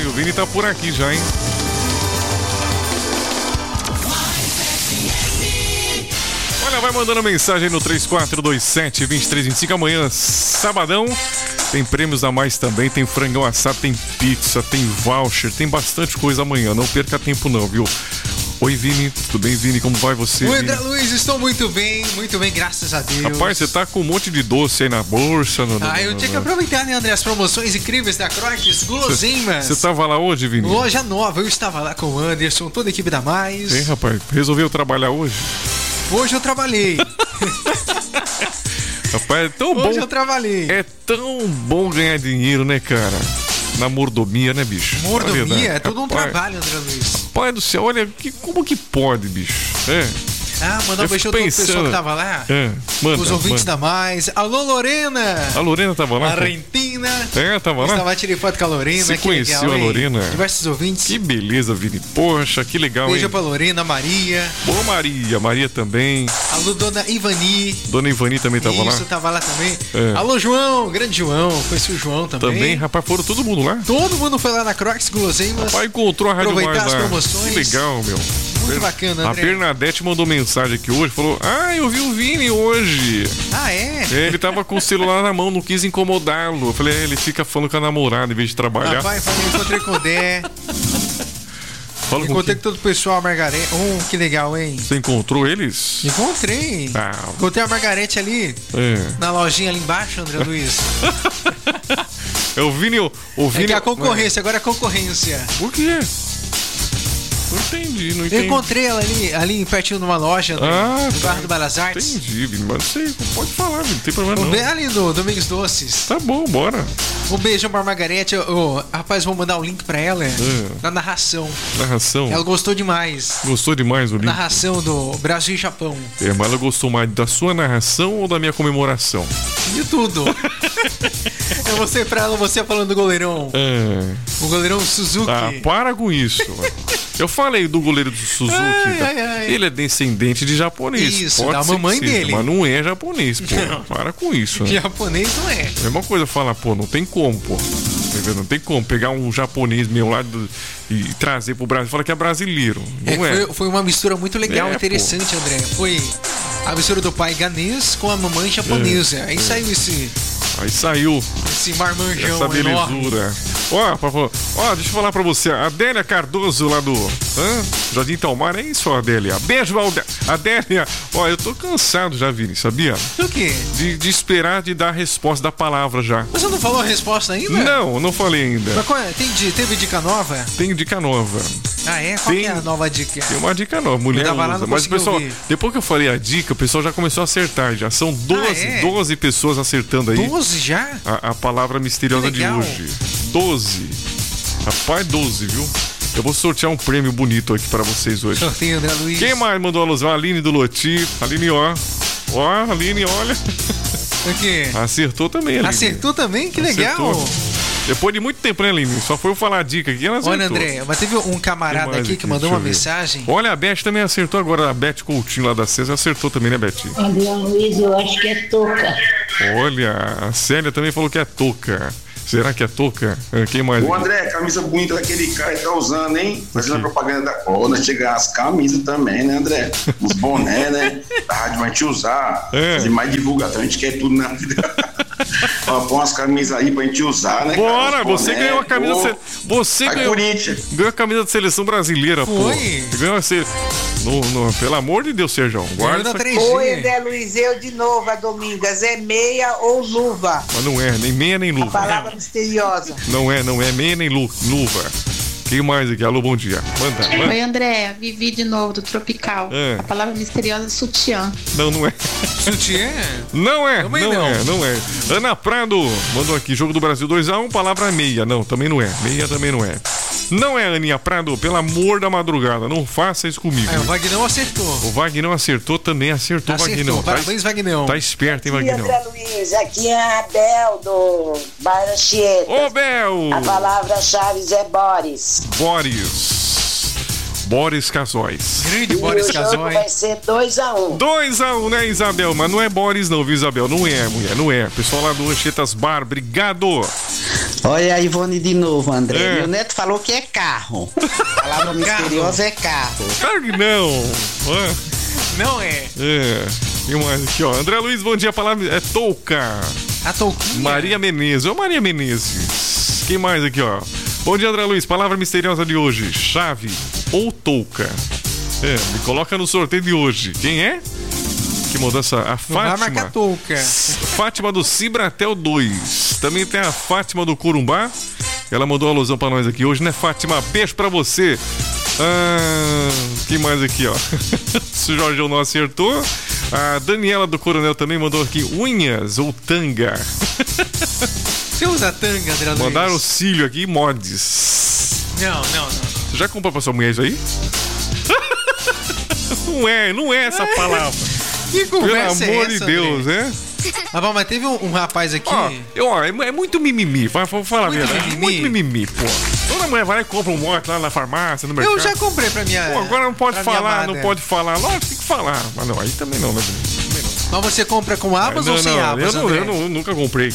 o Vini tá por aqui já, hein? Olha, vai mandando mensagem no 3427-2325. Amanhã, sabadão, tem prêmios a mais também. Tem frangão assado, tem pizza, tem voucher, tem bastante coisa amanhã. Não perca tempo não, viu? Oi, Vini. Tudo bem, Vini? Como vai você? Oi, André Luiz. Estou muito bem, graças a Deus. Rapaz, você tá com um monte de doce aí na bolsa. Eu tinha que aproveitar, né, André? As promoções incríveis da Croix, guloseimas. Você tava lá hoje, Vini? Loja nova. Eu estava lá com o Anderson, toda a equipe da Mais. Hein, rapaz? Resolveu trabalhar hoje? Hoje eu trabalhei. Rapaz, é tão bom. Hoje eu trabalhei. É tão bom ganhar dinheiro, né, cara? Na mordomia, né, bicho? Mordomia? É tudo um rapaz, trabalho, André Luiz. Pai do céu, olha, como que pode, bicho? Mandar um beijo a todo o pessoal que tava lá. Os ouvintes da Mais. Alô, Lorena! A Lorena tava lá? Argentina. Tava lá? Estava tirando foto com a Lorena. Você conheceu legal, a Lorena? Diversos ouvintes. Que beleza, Vini. Poxa, que legal, beijo hein? Pra Lorena, Maria. Boa, Maria também. Alô, Dona Ivani. Dona Ivani também tava lá? Isso, tava lá também. Alô, João, grande João. Conheci o João também. Também, rapaz, foram todo mundo lá? Todo mundo foi lá na Croix Guloseimas. Rapaz, encontrou a Rádio Mais lá. Aproveitar as promoções. Que legal, meu. Muito bacana, André. A Bernadette mandou mensagem aqui hoje, falou: eu vi o Vini hoje. Ele tava com o celular na mão, não quis incomodá-lo. Eu falei: ele fica falando com a namorada em vez de trabalhar. Rapaz, encontrei com o Dé. Encontrei com todo o pessoal, a Margarete. Que legal, hein? Você encontrou eles? Encontrei. Encontrei a Margarete ali, na lojinha ali embaixo, André Luiz. O Vini... É que a concorrência, agora é concorrência. Por quê? Não entendi. Eu encontrei ela ali pertinho de uma loja, no bairro do Belas Artes. Entendi, Vini, mas não sei, pode falar, Vini, não tem problema não. Ali do Domingos Doces. Tá bom, bora. Um beijão pra Margarete. Rapaz, vou mandar o link pra ela na narração. Narração? Ela gostou demais. Gostou demais o link? Narração do Brasil e Japão. Mas ela gostou mais da sua narração ou da minha comemoração? De tudo. Eu mostrei pra ela você falando do goleirão. O goleirão Suzuki. Para com isso. Eu falei do goleiro do Suzuki. Ele é descendente de japonês. Isso, da mamãe dele. Mas não é japonês, pô. Não. Para com isso. Né? Japonês não é. Mesma coisa falar, não tem como, pô. Não tem como pegar um japonês meu lá e trazer pro Brasil e falar que é brasileiro. Não foi uma mistura muito legal, interessante, André. Foi a mistura do pai ganês com a mamãe japonesa. Aí saiu esse marmanjão essa belezura. Deixa eu falar pra você. A Adélia Cardoso lá do Jardim Talmar, é isso, Adélia. Beijo, Adélia. Eu tô cansado já, Vini, sabia? Do quê? De esperar de dar a resposta da palavra já. Você não falou a resposta ainda? Não falei ainda. Mas teve dica nova? Tem dica nova. Qual que é a nova dica? Tem uma dica nova, mulher usa. Mas o pessoal, depois que eu falei a dica, o pessoal já começou a acertar já. São 12 pessoas acertando aí. 12 já? A palavra misteriosa de hoje. 12. Rapaz, 12, viu? Eu vou sortear um prêmio bonito aqui pra vocês hoje. Sorteio, André Luiz. Quem mais mandou a alusão? A Aline do Loti. Aline, Aline, olha. O quê? Acertou também, Aline. Acertou também? Que legal. Depois de muito tempo, né, Aline? Só foi eu falar a dica aqui, ela acertou. Olha, André, mas teve um camarada aqui que mandou uma mensagem. Olha, a Beth também acertou agora. A Beth Coutinho lá da César acertou também, né, Beth? André Luiz, eu acho que é touca. Olha, a Célia também falou que é touca. Será que é touca? Quem mais? O André, camisa bonita daquele cara que tá usando, hein? Fazendo a propaganda da Cola, chegar as camisas também, né, André? Os boné, né? A rádio vai te usar. Fazer mais divulgação, a gente quer tudo na vida. Põe umas camisas aí pra gente usar, né? Bora, cara, você ganhou a camisa. Você ganhou a camisa da seleção brasileira, pô. Você ganhou pelo amor de Deus, Sérgio. Guarda. Oi, André Luiz, eu de novo, a Domingas. É meia ou luva? Mas não é, nem meia nem luva. A palavra misteriosa. Não é meia nem luva. Quem mais aqui? Alô, bom dia. Manda. Oi, André. Vivi de novo, do Tropical. A palavra misteriosa é sutiã. Não é. Sutiã? Não é. Ana Prado mandou aqui, jogo do Brasil 2-1, palavra meia. Não, também não é. Meia também não é. Não é, Aninha Prado, pelo amor da madrugada, não faça isso comigo. O Vagnão acertou. O Vagnão acertou, também acertou. Vagnão. Parabéns, Vagnão. Tá esperto, hein, Vagnão? André Luiz, aqui é a Bel do Bairro Chieta. Ô, Bel! A palavra-chave é Boris. Boris Casóis. Grande Boris Casóis. O jogo vai ser 2-1. 2-1, né, Isabel? Mas não é Boris não, viu, Isabel? Não é, mulher, não é. Pessoal lá do Anchetas Bar, obrigado. Olha a Ivone de novo, André. Meu neto falou que é carro. A palavra misteriosa é carro. Claro que não. Não é. E mais aqui, ó. André Luiz, bom dia. A palavra é touca. A touquinha? Maria Menezes. Ô, Maria Menezes. Quem mais aqui, ó? Bom dia, André Luiz. Palavra misteriosa de hoje: chave ou touca. Me coloca no sorteio de hoje. Quem é? Que mudança? A Fátima. Vai marcar touca. Fátima do Cibratel 2. Também tem a Fátima do Corumbá. Ela mandou uma alusão pra nós aqui hoje, né, Fátima? Beijo pra você. Quem mais aqui, ó? Se o Jorge não acertou. A Daniela do Coronel também mandou aqui unhas ou tanga. Você usa tanga, André Luiz? Mandaram o cílio aqui, mods. Não. Você já comprou pra sua mulher isso aí? Não é essa palavra. Que conversa Pelo amor é essa, de Deus, André? né? Mas teve um rapaz aqui. É muito mimimi. Vamos falar a verdade. Mimimi? Muito mimimi, pô. Toda mulher vai lá e compra um mote lá na farmácia, no mercado. Eu já comprei pra minha. Pô, agora não pode falar, não pode falar. Lógico, tem que falar. Mas não, aí também não, né? Mas você compra com abas ou sem abas? Eu nunca comprei.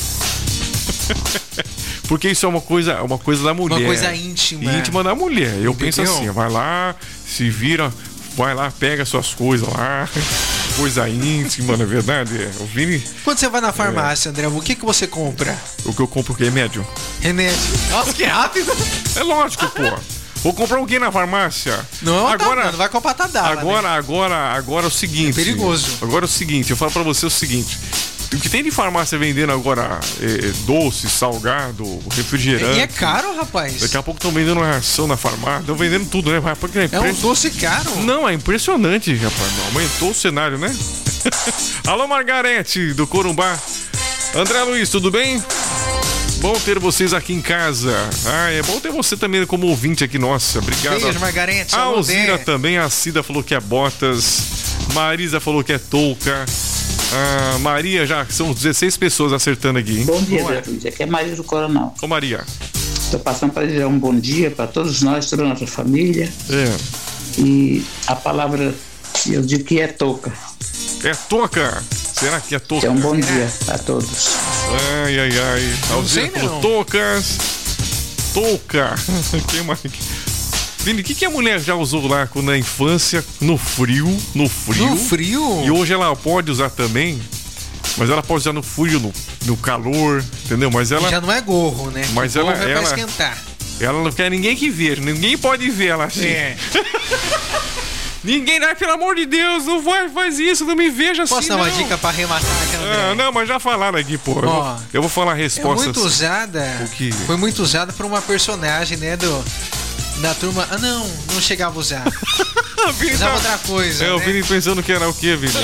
Porque isso é uma coisa da mulher. Uma coisa íntima. Íntima da mulher. Eu penso assim, vai lá, se vira, vai lá, pega suas coisas lá. Coisa íntima, na verdade. O Vini... Quando você vai na farmácia, André, o que você compra? O que eu compro, o que? Remédio. Remédio. Nossa, que rápido. É lógico, pô. Vou comprar o que na farmácia? Não, agora, não vai comprar Tadala. Agora é o seguinte. É perigoso. Agora é o seguinte, eu falo pra você o seguinte. O que tem de farmácia vendendo agora doce, salgado, refrigerante. E é caro, rapaz. Daqui a pouco estão vendendo uma ração na farmácia. Estão vendendo tudo, né? É um doce caro. Não, é impressionante, rapaz. Aumentou o cenário, né? Alô, Margarete, do Corumbá. André Luiz, tudo bem? Bom ter vocês aqui em casa. É bom ter você também como ouvinte aqui, nossa. Obrigado. Beijo, Margarete. A Alzira também, a Cida falou que é botas. Marisa falou que é touca. Maria, já são 16 pessoas acertando aqui, hein? Bom dia, André Luiz. Aqui é Maria do Coronel. Ô, Maria. Estou passando para dizer um bom dia para todos nós, toda a nossa família. E a palavra, eu digo que é touca. É touca? Será que é touca? É um bom dia a todos. Ai. Alzira falou toucas. Touca. Quem mais? Vini, o que a mulher já usou lá na infância, no frio? No frio? E hoje ela pode usar também, mas ela pode usar no frio, no calor, entendeu? Mas ela... Já não é gorro, né? Mas gorro ela é pra esquentar. Ela não quer ninguém que veja, ninguém pode ver ela assim. Ninguém, pelo amor de Deus, não faz isso, não me veja assim. Posso dar uma dica pra arrematar aqui, André? Não, mas já falaram aqui, pô. Eu vou falar a resposta. É muito usada. O quê? Foi muito usada por uma personagem, né, da turma. Não chegava a usar. Usava outra coisa. O Vini pensando que era o quê, Vini?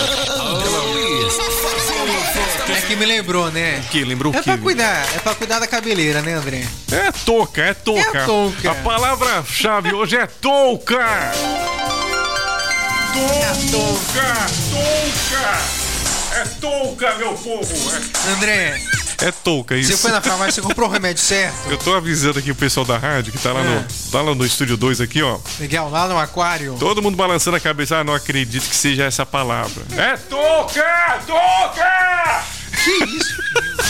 É que me lembrou, né? O que? Lembrou o quê? É pra cuidar da cabeleira, né, André? É touca. A palavra-chave hoje é touca. É touca, meu povo. André. É touca, isso. Você foi na farmácia e comprou o remédio certo? Eu tô avisando aqui o pessoal da rádio que tá lá no Estúdio 2 aqui, ó. Legal, lá no aquário. Todo mundo balançando a cabeça. Não acredito que seja essa palavra. É touca! Que isso?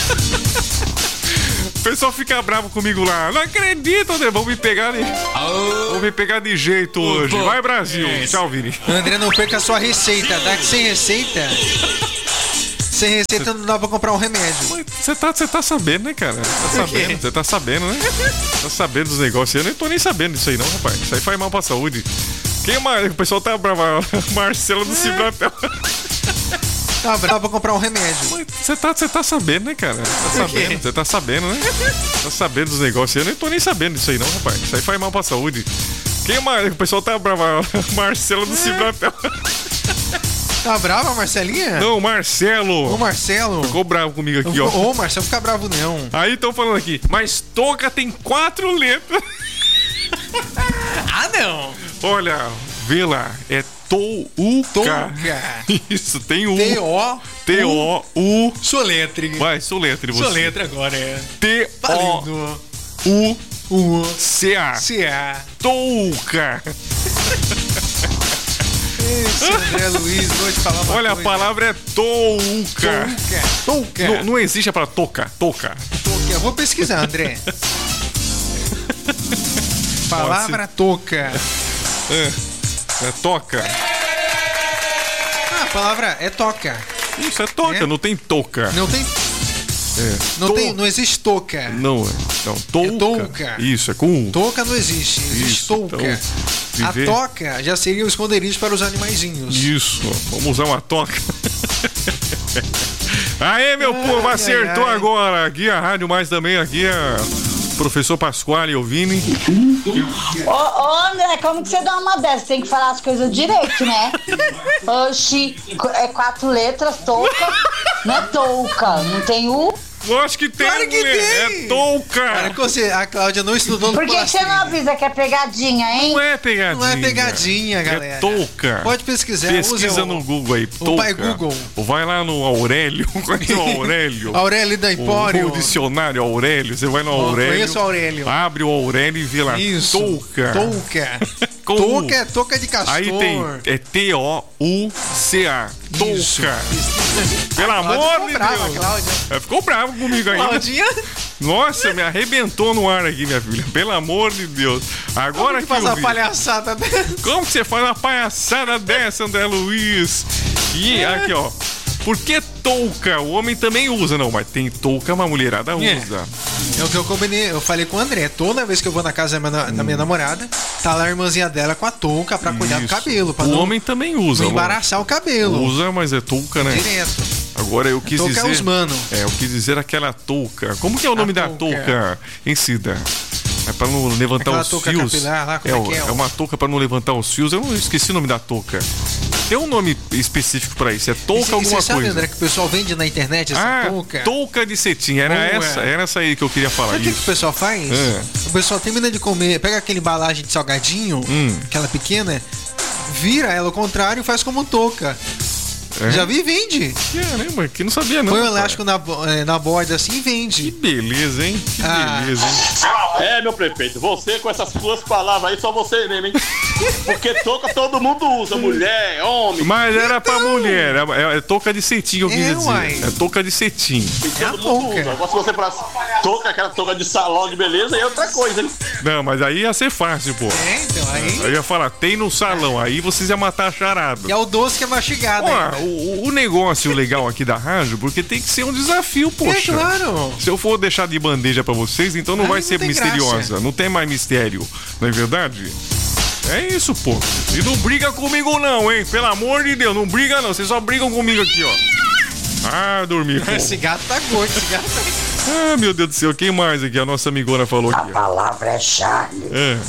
O pessoal fica bravo comigo lá. Não acredito, André. Vão me pegar de jeito hoje. Vai, Brasil. Tchau, Vini. André, não perca a sua receita. Daqui sem receita... Sem receita não dá pra comprar um remédio. Você tá sabendo, né, cara? Você tá sabendo, né? Tá sabendo dos negócios. Eu nem tô nem sabendo disso aí, não, rapaz. Isso aí faz mal pra saúde. Quem mais? O pessoal tá bravo. Marcelo do Cibratel. Tá bravo pra comprar um remédio. Você tá sabendo, né, cara? Você tá sabendo, né? Tá sabendo dos negócios. Eu nem tô nem sabendo disso aí, não, rapaz. Isso aí faz mal pra saúde. Quem mais? O pessoal tá bravo. Marcelo do Cibratel. Tá brava, Marcelinha? Não, Marcelo. Ô, Marcelo. Ficou bravo comigo aqui, ó. Ô, Marcelo, fica bravo não. Aí estão falando aqui, mas touca tem 4 letras. Não. Olha, vê lá, é touca. Isso, tem U. T-O-U. Soletre. Vai, soletre você. Soletre agora, T-O-U-C-A. C-A. Touca. Esse André Luiz, vou te falar uma Olha, coisa. a palavra é touca. Touca. Não existe a palavra toca. Eu vou pesquisar, André. Palavra touca. É toca. A palavra é toca. Isso, é toca, não tem toca. Não tem. Não existe touca. Não, touca. É touca. Isso, é com Touca não existe. Existe touca. Então, a toca já seria o esconderijo para os animaizinhos. Isso, vamos usar uma toca. Aê, meu povo, acertou agora. Aqui a Rádio Mais também, aqui a professor Pasquale e o Vini. Ô, André, como que você dá uma dessa? Tem que falar as coisas direito, né? Oxi, é 4 letras, touca. Não é touca, não tem U. Lógico que tem, claro que mulher. tem. É touca. A Cláudia não estudou no Por que você não avisa que é pegadinha, hein? Não é pegadinha. Não é pegadinha, galera. É touca. Pode pesquisar. Pesquisa no Google aí, touca. O pai Google. Ou vai lá no Aurélio. Conhece o Aurélio? Aurélio da Empório. O dicionário Aurélio. Você vai no Aurélio. Conheço o Aurélio. Abre o Aurélio e vê lá. Isso. Touca. Touca é touca de castor. Aí tem, é T-O-U-C-A. Touca. Pelo amor de Deus. Ficou bravo comigo aí. Claudinha? Nossa, me arrebentou no ar aqui, minha filha. Pelo amor de Deus. Agora que faz uma palhaçada dessa? Como que você faz uma palhaçada dessa, André Luiz? E aqui, ó. Por que touca? O homem também usa, não, mas tem touca, uma mulherada usa. É o que eu combinei, eu falei com o André. Toda vez que eu vou na casa da minha namorada, tá lá a irmãzinha dela com a touca pra cuidar do cabelo. Pra o homem também usa. Não embaraçar o cabelo. Usa, mas é touca, né? Direto. Agora eu quis dizer. Touca é os mano. Eu quis dizer aquela touca. Como que é o nome da touca em Cida? É pra não levantar aquela os touca fios. Capilar, lá, como é uma touca pra não levantar os fios. Eu não esqueci o nome da touca. Tem um nome específico pra isso. É touca alguma coisa. Você sabe, André, que o pessoal vende na internet essa touca? Touca de cetim. Era essa aí que eu queria falar. Sabe o que o pessoal faz? O pessoal termina de comer, pega aquela embalagem de salgadinho, aquela pequena, vira ela ao contrário e faz como touca. Já vi e vende. Caramba, que não sabia não. Põe o elástico na borda assim e vende. Que beleza, hein? Que beleza, hein? É, meu prefeito, você com essas suas palavras aí, só você mesmo, hein? Porque touca todo mundo usa, mulher, homem. Mas era pra mulher, é touca de cetim, eu quis dizer. É touca de cetim. É a touca. Agora se você falasse touca, aquela touca de salão de beleza, aí é outra coisa, hein? Não, mas aí ia ser fácil, pô. Então aí... Eu ia falar, tem no salão, aí vocês iam matar a charada. E é o doce que é mastigado. O negócio legal aqui da rádio, porque tem que ser um desafio, poxa. É claro. Se eu for deixar de bandeja pra vocês, então não vai ser misteriosa. Graça. Não tem mais mistério, não é verdade? É isso, pô. E não briga comigo não, hein? Pelo amor de Deus, não briga não. Vocês só brigam comigo aqui, ó. Ah, dormi. Esse gato tá gordo, esse gato tá... Ah, meu Deus do céu. Quem mais aqui? A nossa amigona falou aqui. A palavra é Charlie.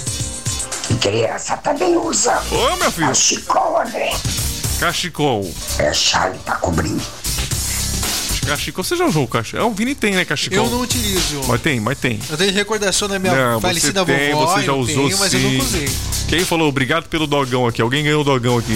Que criança também usa. Ô, meu filho. Cachecol, André. Cachecol. É Charlie pra cobrir. Cachecol, você já usou o cachecol? O Vini tem, né, cachecol? Eu não utilizo. Mas tem. Eu tenho recordação da minha falecida vovó. Você já usou, sim. Mas eu nunca usei. Quem falou obrigado pelo dogão aqui? Alguém ganhou o dogão aqui.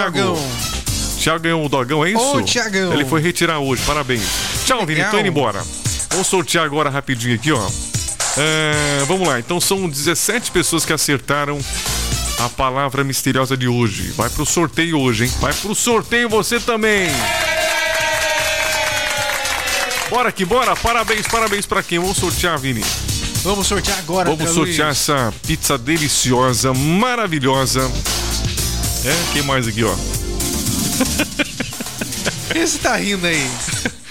Thiago ganhou o dogão, é isso? Ô, Thiagão. Ele foi retirar hoje, parabéns. Tchau, Vini, tô indo embora. Vamos sortear agora rapidinho aqui, ó. Vamos lá, então são 17 pessoas que acertaram a palavra misteriosa de hoje. Vai pro sorteio hoje, hein? Vai pro sorteio você também. Bora aqui, bora. Parabéns pra quem? Vamos sortear, Vini. Vamos sortear agora, Vamos sortear essa pizza deliciosa, maravilhosa. Quem mais aqui, ó? Esse tá rindo aí.